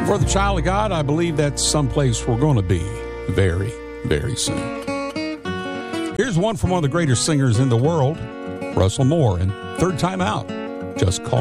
For the child of God, I believe that's someplace we're going to be very, very soon. Here's one from one of the greatest singers in the world, Russell Moore, and Third Time Out. Just call